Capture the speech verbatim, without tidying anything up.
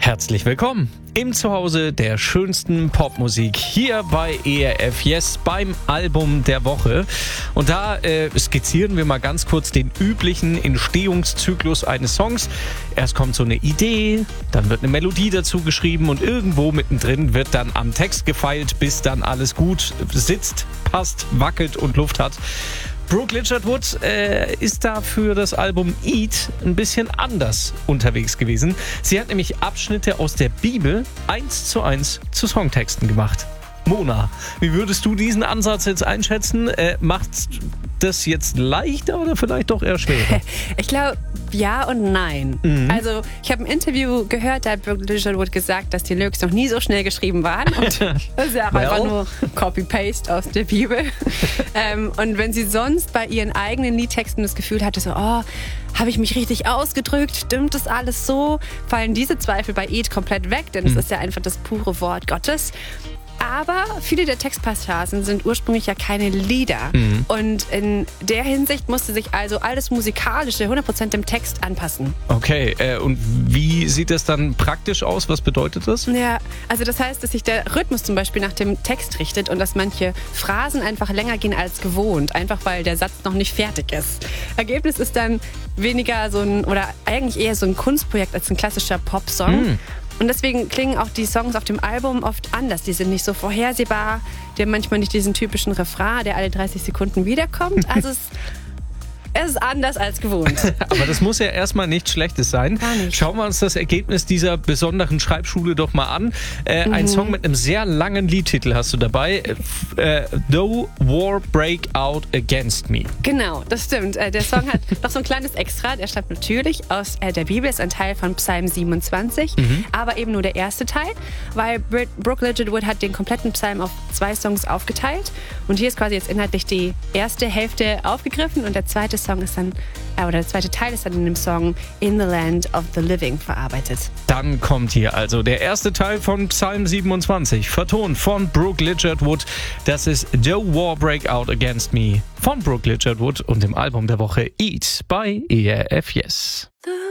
Herzlich willkommen im Zuhause der schönsten Popmusik hier bei E R F Yes beim Album der Woche. Und da äh, skizzieren wir mal ganz kurz den üblichen Entstehungszyklus eines Songs. Erst kommt so eine Idee, dann wird eine Melodie dazu geschrieben und irgendwo mittendrin wird dann am Text gefeilt, bis dann alles gut sitzt, passt, wackelt und Luft hat. Brooke Ligertwood äh, ist da für das Album Eat ein bisschen anders unterwegs gewesen. Sie hat nämlich Abschnitte aus der Bibel eins zu eins zu Songtexten gemacht. Mona, wie würdest du diesen Ansatz jetzt einschätzen? Äh, macht das jetzt leichter oder vielleicht doch eher schwerer? Ich glaube, ja und nein. Mhm. Also ich habe ein Interview gehört, da hat Brooke Ligertwood gesagt, dass die Lyrics noch nie so schnell geschrieben waren. Und das ist ja well. einfach nur Copy-Paste aus der Bibel. ähm, und wenn sie sonst bei ihren eigenen Liedtexten das Gefühl hatte, so, oh, habe ich mich richtig ausgedrückt? Stimmt das alles so? Fallen diese Zweifel bei Eat komplett weg, denn es mhm. ist ja einfach das pure Wort Gottes. Aber viele der Textpassagen sind ursprünglich ja keine Lieder. Mhm. Und in der Hinsicht musste sich also alles Musikalische hundert Prozent dem Text anpassen. Okay, äh, und wie sieht das dann praktisch aus? Was bedeutet das? Ja, also das heißt, dass sich der Rhythmus zum Beispiel nach dem Text richtet und dass manche Phrasen einfach länger gehen als gewohnt, einfach weil der Satz noch nicht fertig ist. Ergebnis ist dann weniger so ein, oder eigentlich eher so ein Kunstprojekt als ein klassischer Popsong. Mhm. Und deswegen klingen auch die Songs auf dem Album oft anders. Die sind nicht so vorhersehbar. Die haben manchmal nicht diesen typischen Refrain, der alle dreißig Sekunden wiederkommt. Also es, es ist anders als gewohnt. Aber das muss ja erstmal nichts Schlechtes sein. Gar nicht. Schauen wir uns das Ergebnis dieser besonderen Schreibschule doch mal an. Äh, mhm. Ein Song mit einem sehr langen Liedtitel hast du dabei. Äh, Though War Break Out Against Me. Genau, das stimmt. Äh, der Song hat noch so ein kleines Extra. Der stammt natürlich aus äh, der Bibel, ist ein Teil von Psalm siebenundzwanzig, mhm. aber eben nur der erste Teil, weil Br- Brooke Ligertwood hat den kompletten Psalm auf zwei Songs aufgeteilt. Und hier ist quasi jetzt inhaltlich die erste Hälfte aufgegriffen und der zweite Song ist dann, äh, oder der zweite Teil ist dann in dem Song In the Land of the Living verarbeitet. Dann kommt hier also der erste Teil von Psalm siebenundzwanzig, vertont von Brooke Ligertwood. Das ist Though War Break Out Against Me von Brooke Ligertwood und dem Album der Woche Eat bei E R F Yes.